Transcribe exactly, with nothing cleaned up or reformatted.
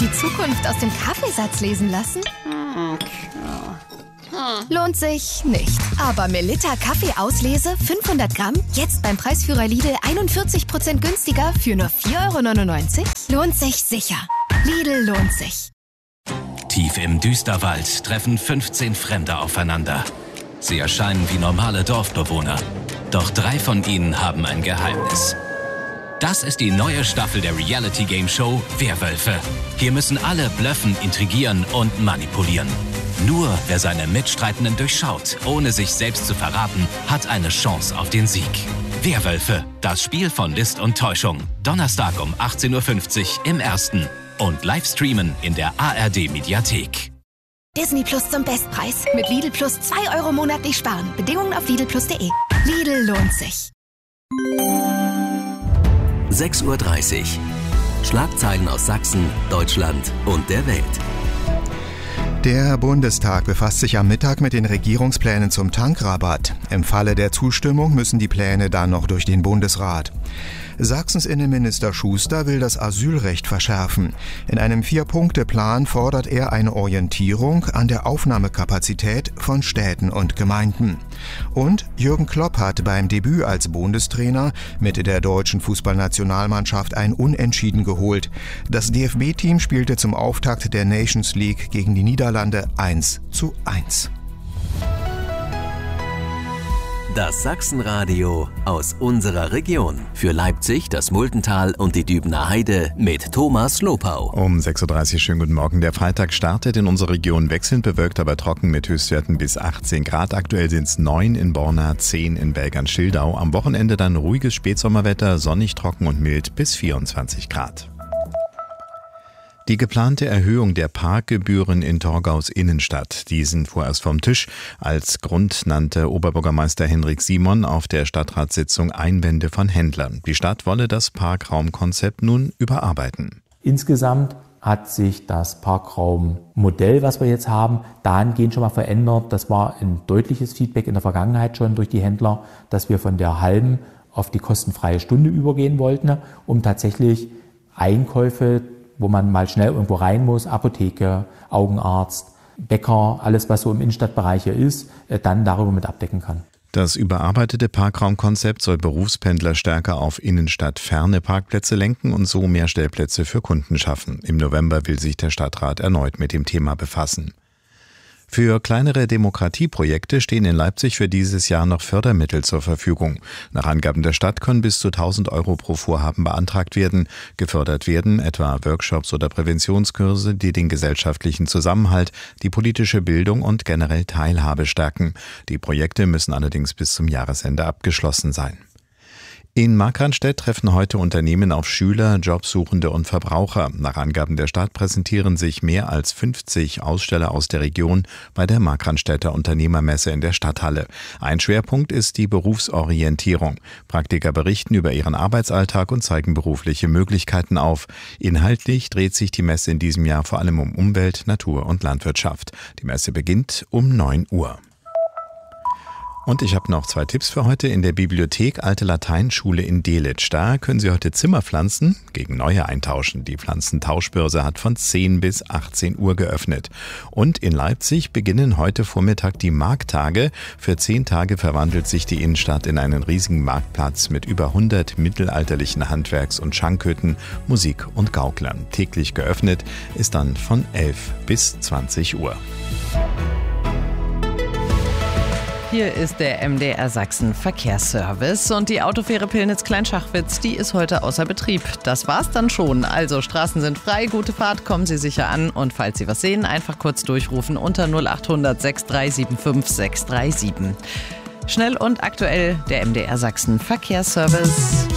die Zukunft aus dem Kaffeesatz lesen lassen? Lohnt sich nicht. Aber Melitta Kaffeeauslese fünfhundert Gramm, jetzt beim Preisführer Lidl einundvierzig Prozent günstiger für nur vier Euro neunundneunzig? Lohnt sich sicher. Lidl lohnt sich. Tief im Düsterwald treffen fünfzehn Fremde aufeinander. Sie erscheinen wie normale Dorfbewohner. Doch drei von ihnen haben ein Geheimnis. Das ist die neue Staffel der Reality-Game-Show Werwölfe. Hier müssen alle blöffen, intrigieren und manipulieren. Nur wer seine Mitstreitenden durchschaut, ohne sich selbst zu verraten, hat eine Chance auf den Sieg. Werwölfe, das Spiel von List und Täuschung. Donnerstag um achtzehn Uhr fünfzig im Ersten. Und live streamen in der A R D-Mediathek. Disney Plus zum Bestpreis. Mit Lidl Plus zwei Euro monatlich sparen. Bedingungen auf lidl plus punkt de. Lidl lohnt sich. sechs Uhr dreißig. Schlagzeilen aus Sachsen, Deutschland und der Welt. Der Bundestag befasst sich am Mittag mit den Regierungsplänen zum Tankrabatt. Im Falle der Zustimmung müssen die Pläne dann noch durch den Bundesrat. Sachsens Innenminister Schuster will das Asylrecht verschärfen. In einem Vier-Punkte-Plan fordert er eine Orientierung an der Aufnahmekapazität von Städten und Gemeinden. Und Jürgen Klopp hat beim Debüt als Bundestrainer mit der deutschen Fußballnationalmannschaft ein Unentschieden geholt. Das D F B-Team spielte zum Auftakt der Nations League gegen die Niederlande eins zu eins. Das Sachsenradio aus unserer Region. Für Leipzig, das Muldental und die Dübener Heide mit Thomas Lopau. Um sechs Uhr dreißig, schönen guten Morgen. Der Freitag startet in unserer Region wechselnd bewölkt, aber trocken mit Höchstwerten bis achtzehn Grad. Aktuell sind es neun in Borna, zehn in Belgern-Schildau. Am Wochenende dann ruhiges Spätsommerwetter, sonnig, trocken und mild bis vierundzwanzig Grad. Die geplante Erhöhung der Parkgebühren in Torgaus Innenstadt, die sind vorerst vom Tisch. Als Grund nannte Oberbürgermeister Henrik Simon auf der Stadtratssitzung Einwände von Händlern. Die Stadt wolle das Parkraumkonzept nun überarbeiten. Insgesamt hat sich das Parkraummodell, was wir jetzt haben, dahingehend schon mal verändert. Das war ein deutliches Feedback in der Vergangenheit schon durch die Händler, dass wir von der halben auf die kostenfreie Stunde übergehen wollten, um tatsächlich Einkäufe, wo man mal schnell irgendwo rein muss, Apotheke, Augenarzt, Bäcker, alles was so im Innenstadtbereich hier ist, dann darüber mit abdecken kann. Das überarbeitete Parkraumkonzept soll Berufspendler stärker auf innenstadtferne Parkplätze lenken und so mehr Stellplätze für Kunden schaffen. Im November will sich der Stadtrat erneut mit dem Thema befassen. Für kleinere Demokratieprojekte stehen in Leipzig für dieses Jahr noch Fördermittel zur Verfügung. Nach Angaben der Stadt können bis zu tausend Euro pro Vorhaben beantragt werden. Gefördert werden etwa Workshops oder Präventionskurse, die den gesellschaftlichen Zusammenhalt, die politische Bildung und generell Teilhabe stärken. Die Projekte müssen allerdings bis zum Jahresende abgeschlossen sein. In Markranstädt treffen heute Unternehmen auf Schüler, Jobsuchende und Verbraucher. Nach Angaben der Stadt präsentieren sich mehr als fünfzig Aussteller aus der Region bei der Markranstädter Unternehmermesse in der Stadthalle. Ein Schwerpunkt ist die Berufsorientierung. Praktiker berichten über ihren Arbeitsalltag und zeigen berufliche Möglichkeiten auf. Inhaltlich dreht sich die Messe in diesem Jahr vor allem um Umwelt, Natur und Landwirtschaft. Die Messe beginnt um neun Uhr. Und ich habe noch zwei Tipps für heute. In der Bibliothek Alte Lateinschule in Delitzsch. Da können Sie heute Zimmerpflanzen gegen neue eintauschen. Die Pflanzentauschbörse hat von zehn bis achtzehn Uhr geöffnet. Und in Leipzig beginnen heute Vormittag die Markttage. Für zehn Tage verwandelt sich die Innenstadt in einen riesigen Marktplatz mit über hundert mittelalterlichen Handwerks- und Schankhütten, Musik und Gauklern. Täglich geöffnet ist dann von elf bis zwanzig Uhr. Hier ist der M D R Sachsen Verkehrsservice und die Autofähre Pillnitz-Kleinschachwitz, die ist heute außer Betrieb. Das war's dann schon. Also Straßen sind frei, gute Fahrt, kommen Sie sicher an und falls Sie was sehen, einfach kurz durchrufen unter null acht hundert sechs drei sieben fünf sechs drei sieben. Schnell und aktuell der M D R Sachsen Verkehrsservice.